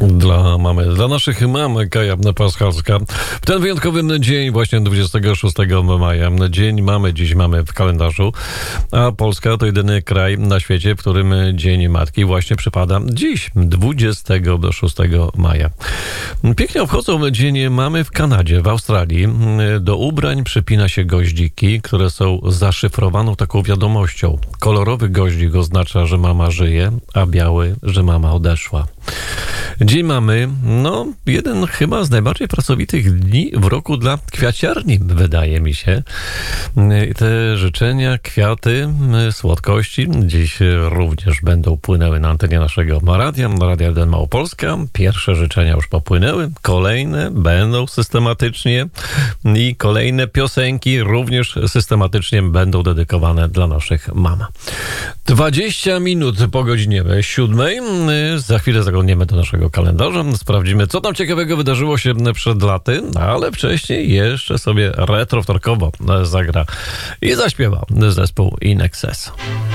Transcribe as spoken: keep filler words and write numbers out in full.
Dla mamy, dla naszych mam, Kaja Paschalska. W ten wyjątkowy dzień, właśnie dwudziestego szóstego maja, dzień mamy, dziś mamy w kalendarzu, a Polska to jedyny kraj na świecie, w którym Dzień Matki właśnie przypada dziś, dwudziestego szóstego maja. Pięknie obchodzą Dzień Mamy w Kanadzie, w Australii. Do ubrań przypina się goździki, które są zaszyfrowaną taką wiadomością. Kolorowy goździk oznacza, że mama żyje, a biały, że mama odeszła. Dzień Mamy, no jeden chyba z najbardziej pracowitych dni w roku dla kwiaciarni, wydaje mi się. Te życzenia, kwiaty, słodkości dziś również będą płynęły na antenie naszego radia, Radia jeden Małopolska. Pierwsze życzenia już popłynęły, kolejne będą systematycznie i kolejne piosenki również systematycznie będą dedykowane dla naszych mam. dwadzieścia minut po godzinie siódmej. Za chwilę zaglądniemy do naszego kalendarza. Sprawdzimy, co tam ciekawego wydarzyło się przed laty, ale wcześniej jeszcze sobie retro wtorkowo zagra i zaśpiewa zespół In Excess.